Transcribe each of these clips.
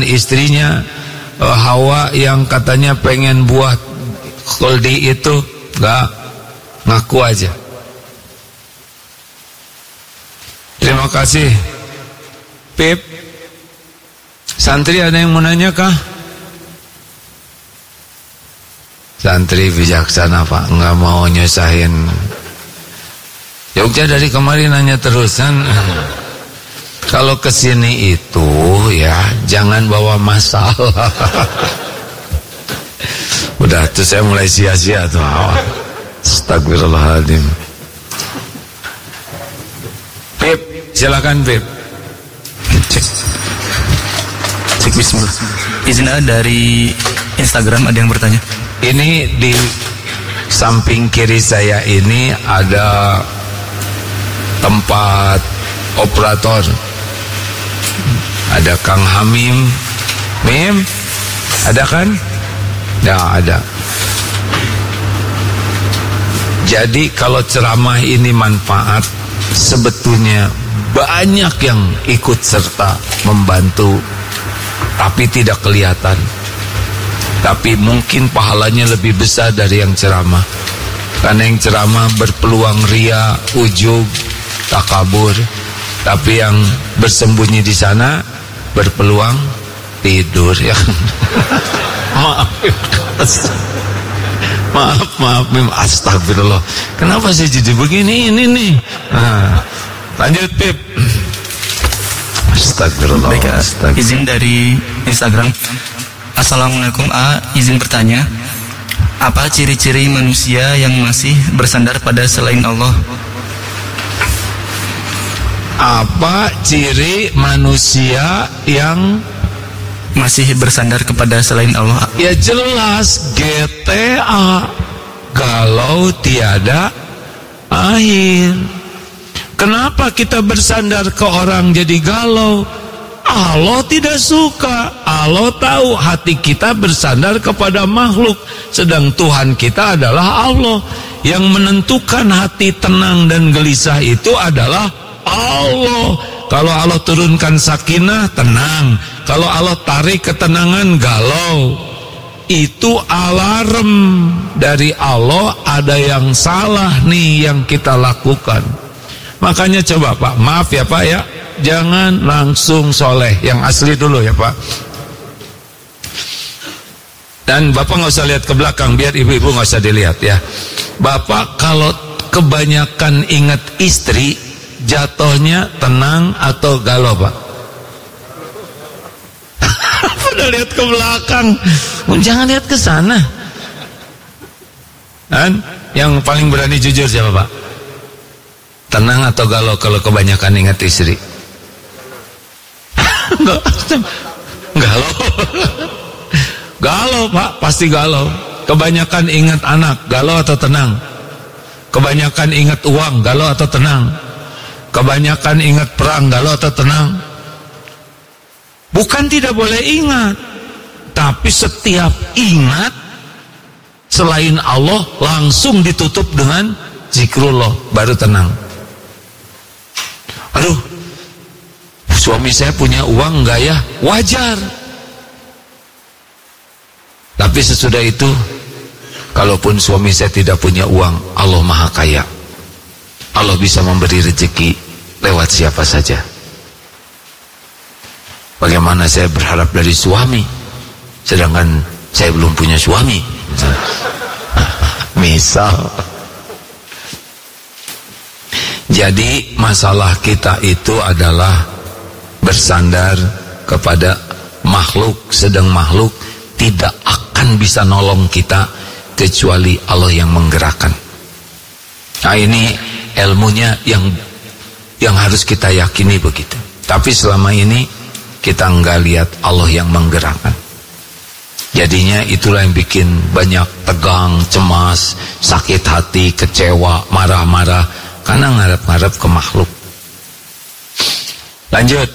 istrinya Hawa yang katanya pengen buah khuldi itu, enggak, ngaku aja. Terima kasih. Pip, santri ada yang mau nanya kah? Santri bijaksana Pak, nggak mau nyusahin. Jogja dari kemarin nanya terus kan. Kalau kesini itu ya jangan bawa masalah. Udah tuh saya mulai sia-sia tuh. Astagfirullahaladzim. Pip, silakan Pip. Cek bismillah. Izin dari Instagram ada yang bertanya. Ini di samping kiri saya ini ada tempat operator. Ada Kang Hamim. Mim, ada kan? Ya, ada. Jadi kalau ceramah ini manfaat, sebetulnya banyak yang ikut serta membantu, tapi tidak kelihatan. Tapi mungkin pahalanya lebih besar dari yang ceramah. Karena yang ceramah berpeluang ria, ujub, takabur. Tapi yang bersembunyi di sana berpeluang tidur ya. Maaf Mim, astagfirullah. Kenapa sih jadi begini ini nih? Nah, lanjut Pip. Astagfirullah. Baik, izin dari Instagram. Assalamualaikum izin bertanya, apa ciri-ciri manusia yang masih bersandar pada selain Allah? Apa ciri manusia yang masih bersandar kepada selain Allah? Ya jelas GTA, galau tiada akhir. Kenapa kita bersandar ke orang jadi galau? Allah tidak suka. Allah tahu hati kita bersandar kepada makhluk, sedang Tuhan kita adalah Allah. Yang menentukan hati tenang dan gelisah itu adalah Allah. Kalau Allah turunkan sakinah, tenang. Kalau Allah tarik ketenangan, galau. Itu alarm dari Allah, ada yang salah nih yang kita lakukan. Makanya coba Pak, maaf ya Pak ya, jangan langsung soleh, yang asli dulu ya Pak. Dan Bapak nggak usah lihat ke belakang, biar ibu-ibu nggak usah dilihat ya. Bapak kalau kebanyakan ingat istri, jatuhnya tenang atau galau Pak? Udah lihat ke belakang, jangan lihat ke sana. Dan yang paling berani jujur siapa Pak? Tenang atau galau kalau kebanyakan ingat istri? Galau. Galau Pak, pasti galau. Kebanyakan ingat anak, galau atau tenang? Kebanyakan ingat uang, galau atau tenang? Kebanyakan ingat perang, galau atau tenang? Bukan tidak boleh ingat, tapi setiap ingat selain Allah langsung ditutup dengan zikrullah, baru tenang. Aduh, suami saya punya uang enggak ya? Wajar. Tapi sesudah itu, kalaupun suami saya tidak punya uang, Allah Maha Kaya. Allah bisa memberi rezeki lewat siapa saja. Bagaimana saya berharap dari suami, sedangkan saya belum punya suami? Misal. Jadi masalah kita itu adalah bersandar kepada makhluk, sedang makhluk tidak akan bisa nolong kita kecuali Allah yang menggerakkan. Nah ini ilmunya yang harus kita yakini begitu. Tapi selama ini kita enggak lihat Allah yang menggerakkan. Jadinya itulah yang bikin banyak tegang, cemas, sakit hati, kecewa, marah-marah, karena ngarep-ngarep ke makhluk. Lanjut.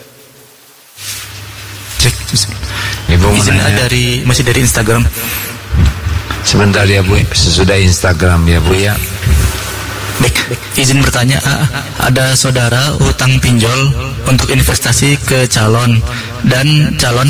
Cek. Ibu izin masih dari Instagram. Sebentar ya Bu, sesudah Instagram ya Bu ya. Baik, izin bertanya, ada saudara utang pinjol untuk investasi ke calon, dan calon